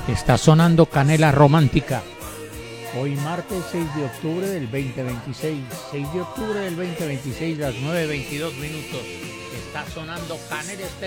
Está sonando Canela Romántica. Hoy martes 6 de octubre del 2026. 6 de octubre del 2026, las 9:22 minutos. Está sonando Canela Estéreo.